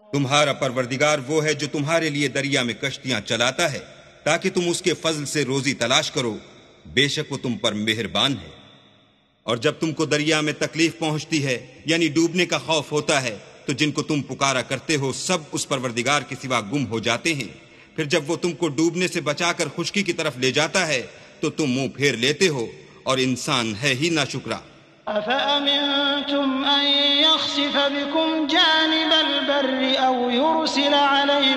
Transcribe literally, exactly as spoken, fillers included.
तुम्हारा परवरदिगार वो है जो तुम्हारे लिए दरिया में कश्तियां चलाता है ताकि तुम उसके फजल से रोजी तलाश करो, बेशक वो तुम पर मेहरबान है। और जब तुमको दरिया में तकलीफ पहुंचती है यानी डूबने का खौफ होता है तो जिनको तुम पुकारा करते हो सब उस परवरदिगार के सिवा गुम हो जाते हैं। फिर जब वो तुमको डूबने से बचाकर खुश्की की तरफ ले जाता है तो तुम मुंह फेर लेते हो और इंसान है ही नाशुक्रा।